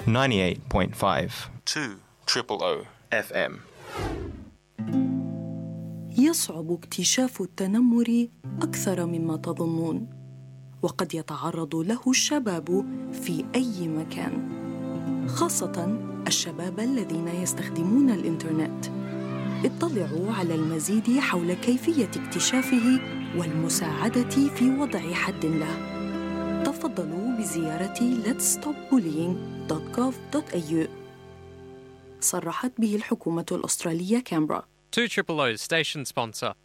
98.5 200 FM. يصعب اكتشاف التنمر أكثر مما تظنون، وقد يتعرض له الشباب في أي مكان، خاصة الشباب الذين يستخدمون الإنترنت. اطلعوا على المزيد حول كيفية اكتشافه والمساعدة في وضع حد له. تفضلوا بزيارة letsstopbullying.gov.au. صرحت به الحكومة الأسترالية كامبرا. 200 station sponsor.